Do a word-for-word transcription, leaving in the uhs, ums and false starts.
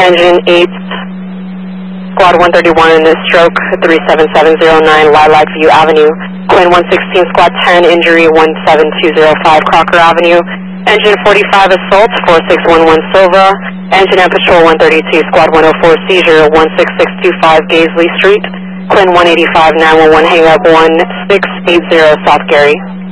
Engine eight, Squad one thirty-one in this stroke, three seven seven zero nine Lilac View Avenue. Quinn one sixteen, Squad ten, injury one seven two zero five Crocker Avenue. Engine forty-five, assault, four six one one Silva. Engine and Patrol one thirty-two, Squad one oh four, seizure, one six six two five Gaisley Street. Quinn one eighty-five, nine one one, hang up one six eight zero South Gary.